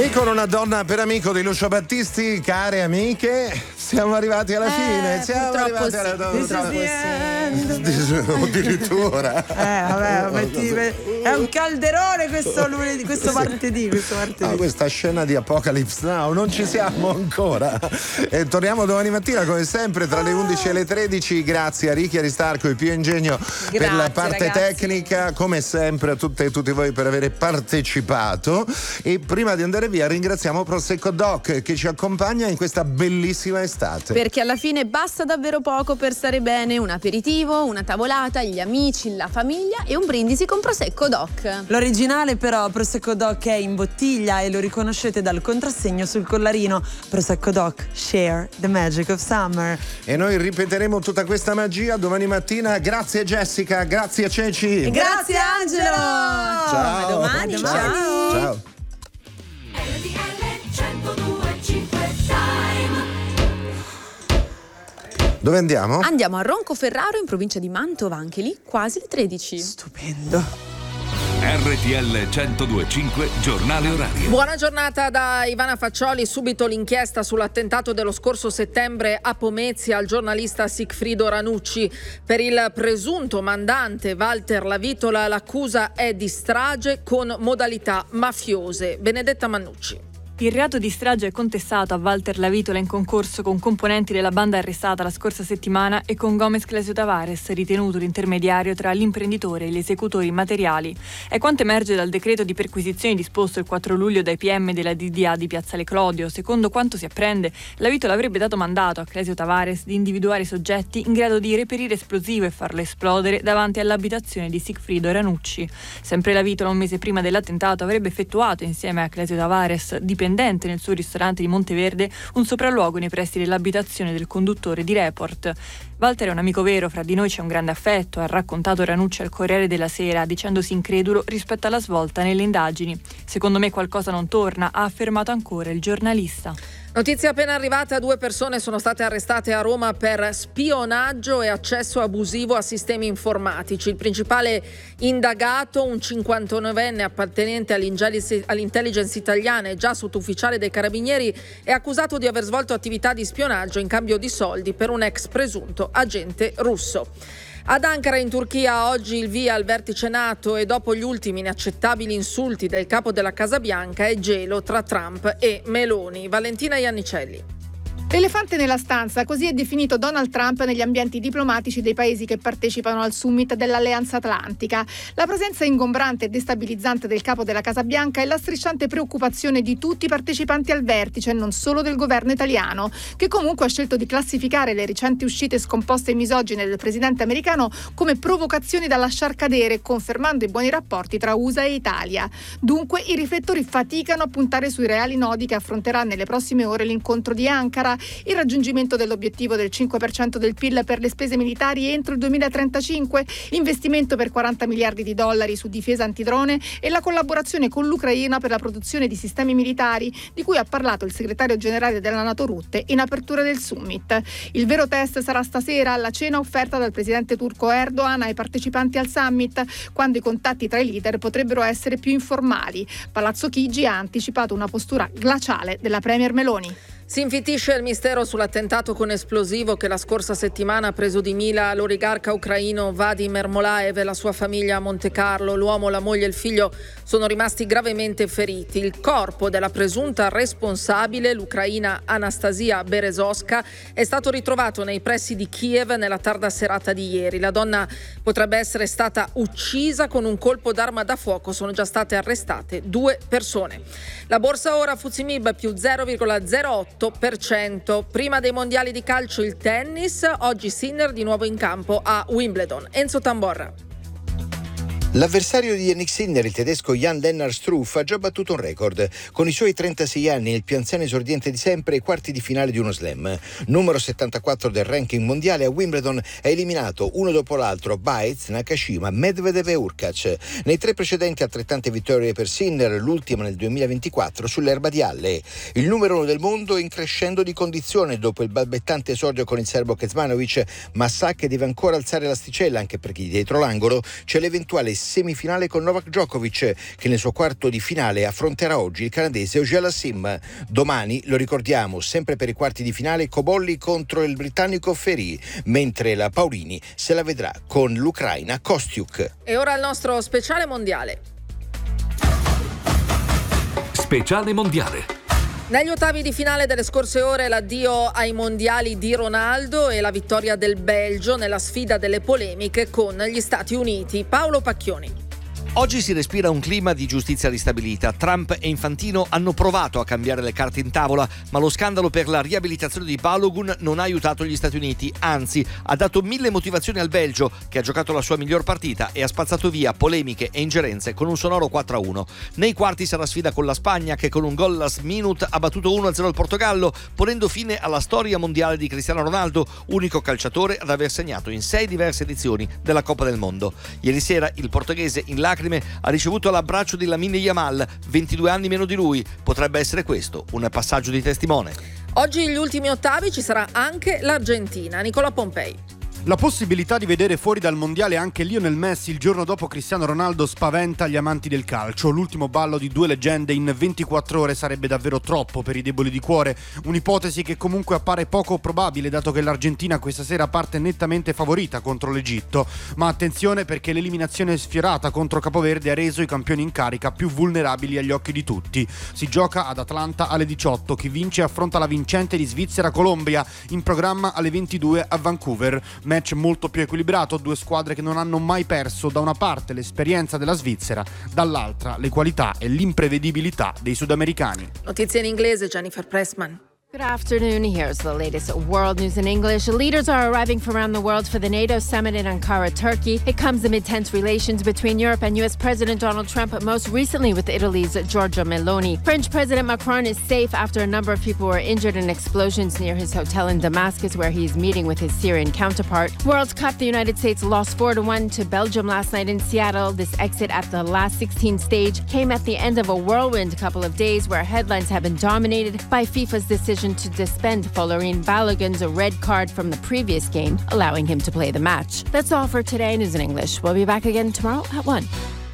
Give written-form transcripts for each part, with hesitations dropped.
E con una donna per amico di Lucio Battisti, care amiche, siamo arrivati alla fine. Siamo arrivati alla addirittura. È un calderone questo lunedì, questo martedì. Questa scena di Apocalypse Now, non ci siamo ancora. E torniamo domani mattina, come sempre, tra le 11 e le 13. Grazie a Ricky Aristarco e Pio Ingegno per la parte tecnica. Come sempre, a tutte e tutti voi per aver partecipato. E prima di andare via, ringraziamo Prosecco Doc che ci accompagna in questa bellissima estate. Perché alla fine basta davvero poco per stare bene: un aperitivo, una tavolata, gli amici, la famiglia e un brindisi con Prosecco Doc. L'originale però Prosecco Doc è in bottiglia e lo riconoscete dal contrassegno sul collarino. Prosecco Doc, share the magic of summer. E noi ripeteremo tutta questa magia domani mattina. Grazie Jessica, grazie Ceci. Grazie Angelo. Ciao. A domani. Ciao. Dove andiamo? Andiamo a Roncoferraro, in provincia di Mantova, anche lì quasi le 13. Stupendo. RTL 102.5 Giornale Orario. Buona giornata da Ivana Faccioli. Subito l'inchiesta sull'attentato dello scorso settembre a Pomezia al giornalista Sigfrido Ranucci. Per il presunto mandante Walter Lavitola l'accusa è di strage con modalità mafiose. Benedetta Mannucci. Il reato di strage è contestato a Walter Lavitola in concorso con componenti della banda arrestata la scorsa settimana e con Gomez Clesio Tavares, ritenuto l'intermediario tra l'imprenditore e gli esecutori materiali. È quanto emerge dal decreto di perquisizione disposto il 4 luglio dai PM della DDA di Piazzale Clodio. Secondo quanto si apprende, Lavitola avrebbe dato mandato a Clesio Tavares di individuare soggetti in grado di reperire esplosivo e farlo esplodere davanti all'abitazione di Sigfrido Ranucci. Sempre Lavitola, un mese prima dell'attentato, avrebbe effettuato insieme a Clesio Tavares, dipendente nel suo ristorante di Monteverde, un sopralluogo nei pressi dell'abitazione del conduttore di Report. Walter è un amico vero, fra di noi c'è un grande affetto, ha raccontato Ranucci al Corriere della Sera, dicendosi incredulo rispetto alla svolta nelle indagini. Secondo me qualcosa non torna, ha affermato ancora il giornalista. Notizia appena arrivata: 2 persone sono state arrestate a Roma per spionaggio e accesso abusivo a sistemi informatici. Il principale indagato, un 59enne appartenente all'intelligence italiana e già sottufficiale dei carabinieri, è accusato di aver svolto attività di spionaggio in cambio di soldi per un ex presunto agente russo. Ad Ankara in Turchia oggi il via al vertice NATO e dopo gli ultimi inaccettabili insulti del capo della Casa Bianca è gelo tra Trump e Meloni. Valentina Iannicelli. L'elefante nella stanza, così è definito Donald Trump negli ambienti diplomatici dei paesi che partecipano al summit dell'Alleanza Atlantica. La presenza ingombrante e destabilizzante del capo della Casa Bianca è la strisciante preoccupazione di tutti i partecipanti al vertice, non solo del governo italiano, che comunque ha scelto di classificare le recenti uscite scomposte e misogine del presidente americano come provocazioni da lasciar cadere, confermando i buoni rapporti tra USA e Italia. Dunque i riflettori faticano a puntare sui reali nodi che affronterà nelle prossime ore l'incontro di Ankara: il raggiungimento dell'obiettivo del 5% del PIL per le spese militari entro il 2035, l'investimento per 40 miliardi di dollari su difesa antidrone e la collaborazione con l'Ucraina per la produzione di sistemi militari, di cui ha parlato il segretario generale della NATO Rutte in apertura del summit. Il vero test sarà stasera alla cena offerta dal presidente turco Erdogan ai partecipanti al summit, quando i contatti tra i leader potrebbero essere più informali. Palazzo Chigi ha anticipato una postura glaciale della premier Meloni. Si infittisce il mistero sull'attentato con esplosivo che la scorsa settimana ha preso di mira l'oligarca ucraino Vadim Ermolaev e la sua famiglia a Monte Carlo. L'uomo, la moglie e il figlio sono rimasti gravemente feriti. Il corpo della presunta responsabile, l'ucraina Anastasia Berezovska, è stato ritrovato nei pressi di Kiev nella tarda serata di ieri. La donna potrebbe essere stata uccisa con un colpo d'arma da fuoco. Sono già state arrestate 2 persone. La borsa ora FTSE MIB più 0,08%. Prima dei mondiali di calcio il tennis, oggi Sinner di nuovo in campo a Wimbledon. Enzo Tamborra. L'avversario di Jannik Sinner, il tedesco Jan-Lennart Struff, ha già battuto un record. Con i suoi 36 anni, il più anziano esordiente di sempre, ai quarti di finale di uno slam. Numero 74 del ranking mondiale, a Wimbledon ha eliminato uno dopo l'altro Baez, Nakashima, Medvedev e Urkac. Nei 3 precedenti altrettante vittorie per Sinner, l'ultima nel 2024 sull'erba di Halle. Il numero 1 del mondo in crescendo di condizione dopo il balbettante esordio con il serbo Kecmanovic, ma sa che deve ancora alzare l'asticella, anche perché dietro l'angolo c'è l'eventuale semifinale con Novak Djokovic, che nel suo quarto di finale affronterà oggi il canadese Auger-Aliassime. Domani, lo ricordiamo, sempre per i quarti di finale, Cobolli contro il britannico Ferry, mentre la Paolini se la vedrà con l'Ucraina Kostiuk. E ora il nostro speciale mondiale. Speciale mondiale. Negli ottavi di finale delle scorse ore l'addio ai mondiali di Ronaldo e la vittoria del Belgio nella sfida delle polemiche con gli Stati Uniti. Paolo Pacchioni. Oggi si respira un clima di giustizia ristabilita. Trump e Infantino hanno provato a cambiare le carte in tavola, ma lo scandalo per la riabilitazione di Balogun non ha aiutato gli Stati Uniti, anzi ha dato 1000 motivazioni al Belgio, che ha giocato la sua miglior partita e ha spazzato via polemiche e ingerenze con un sonoro 4-1. Nei quarti sarà sfida con la Spagna, che con un gol last minute ha battuto 1-0 il Portogallo, ponendo fine alla storia mondiale di Cristiano Ronaldo, unico calciatore ad aver segnato in 6 diverse edizioni della Coppa del Mondo. Ieri sera il portoghese in lacrime ha ricevuto l'abbraccio di Lamine Yamal, 22 anni meno di lui. Potrebbe essere questo un passaggio di testimone. Oggi gli ultimi ottavi ci sarà anche l'Argentina. Nicola Pompei. La possibilità di vedere fuori dal mondiale anche Lionel Messi il giorno dopo Cristiano Ronaldo spaventa gli amanti del calcio. L'ultimo ballo di due leggende in 24 ore sarebbe davvero troppo per i deboli di cuore. Un'ipotesi che comunque appare poco probabile, dato che l'Argentina questa sera parte nettamente favorita contro l'Egitto. Ma attenzione, perché l'eliminazione sfiorata contro Capoverde ha reso i campioni in carica più vulnerabili agli occhi di tutti. Si gioca ad Atlanta alle 18. Chi vince affronta la vincente di Svizzera-Colombia, in programma alle 22 a Vancouver. Match molto più equilibrato, due squadre che non hanno mai perso, da una parte l'esperienza della Svizzera, dall'altra le qualità e l'imprevedibilità dei sudamericani. Notizie in inglese, Jennifer Pressman. Good afternoon. Here's the latest world news in English. Leaders are arriving from around the world for the NATO summit in Ankara, Turkey. It comes amid tense relations between Europe and U.S. President Donald Trump, most recently with Italy's Giorgia Meloni. French President Macron is safe after a number of people were injured in explosions near his hotel in Damascus, where he is meeting with his Syrian counterpart. World Cup, the United States lost 4-1 to Belgium last night in Seattle. This exit at the last 16 stage came at the end of a whirlwind couple of days where headlines have been dominated by FIFA's decision to suspend Folarin Balogun's red card from the previous game, allowing him to play the match. That's all for today. News in English. We'll be back again tomorrow at 1.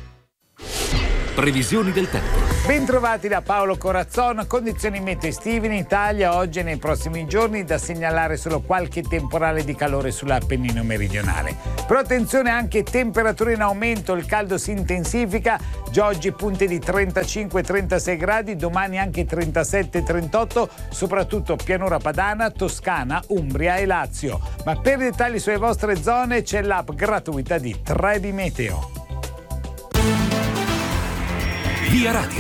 Previsioni del tempo. Bentrovati da Paolo Corazzon. Condizioni meteo estive in Italia oggi e nei prossimi giorni, da segnalare solo qualche temporale di calore sull'Appennino meridionale. Però attenzione, anche temperature in aumento, il caldo si intensifica. Già oggi punte di 35-36 gradi, domani anche 37-38, soprattutto pianura padana, Toscana, Umbria e Lazio. Ma per dettagli sulle vostre zone c'è l'app gratuita di 3D Meteo. Via Radio.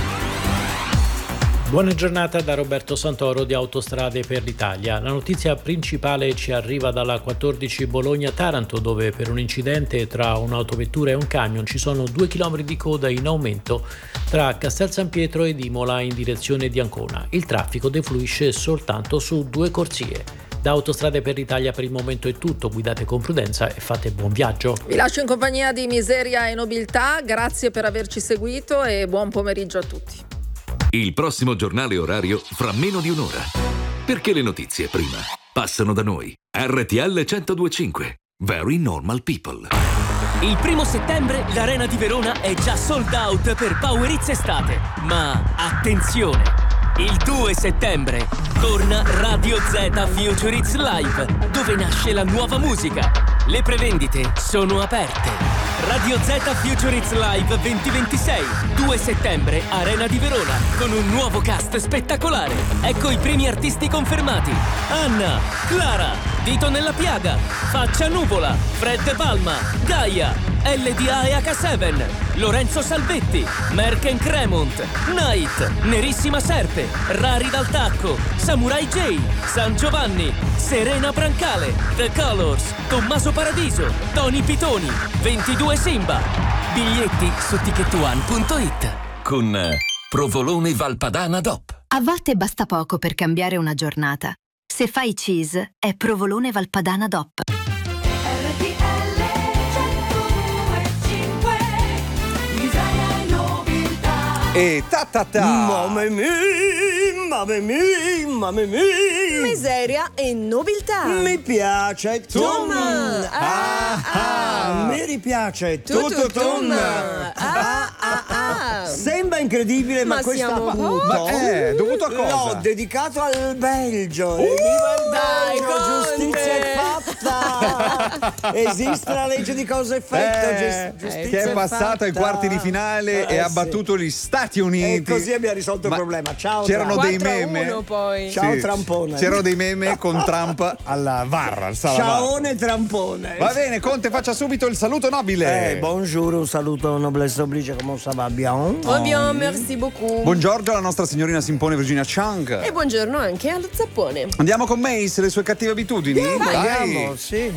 Buona giornata da Roberto Santoro di Autostrade per l'Italia. La notizia principale ci arriva dalla 14 Bologna-Taranto, dove per un incidente tra un'autovettura e un camion ci sono 2 chilometri di coda in aumento tra Castel San Pietro ed Imola in direzione di Ancona. Il traffico defluisce soltanto su 2 corsie. Da Autostrade per l'Italia per il momento è tutto, guidate con prudenza e fate buon viaggio. Vi lascio in compagnia di Miseria e Nobiltà, grazie per averci seguito e buon pomeriggio a tutti. Il prossimo giornale orario fra meno di un'ora. Perché le notizie prima passano da noi. RTL 102.5. Very Normal People. Il 1° settembre l'Arena di Verona è già sold out per Power Hits Estate. Ma attenzione! Il 2 settembre torna Radio Z Future Hits Live, dove nasce la nuova musica. Le prevendite sono aperte. Radio Z Future Hits Live 2026, 2 settembre, Arena di Verona, con un nuovo cast spettacolare. Ecco i primi artisti confermati: Anna, Clara, Dito nella Piaga, Faccia Nuvola, Fred Palma, Gaia, LDA e H7, Lorenzo Salvetti, Merken Cremont, Night, Nerissima Serpe, Rari dal Tacco, Samurai J, San Giovanni, Serena Brancale, The Colors, Tommaso Paradiso, Tony Pitoni, 22 Simba. Biglietti su ticketone.it. Con Provolone Valpadana DOP. A volte basta poco per cambiare una giornata. Se fai cheese, è Provolone Valpadana DOP. E ta ta ta. Mamma mia, Mamma mia. Miseria e nobiltà. Mi piace Tum. Mi ripiace tutto tum. Sembra incredibile, ma questo siamo appunto dovuto a cosa? l'ho dedicato al Belgio. Viva il Belgio, giustizia è fatta. Esiste la legge di causa e effetto. Che è passato ai quarti di finale e ha battuto gli Stati Uniti. E così abbiamo risolto il problema. Ciao. C'erano Trump. dei meme. Poi. Ciao Sì. Trampone. C'erano dei meme con Trump alla VAR. Al Ciaone Trampone. Va bene, Conte, faccia subito il saluto nobile. Bonjour, un saluto noblesse oblige, come ça va bien? Oh bien, merci beaucoup. Buongiorno alla nostra signorina Simpone Virginia Chang. E buongiorno anche allo zappone. Andiamo con Mace, le sue cattive abitudini? Andiamo, sì.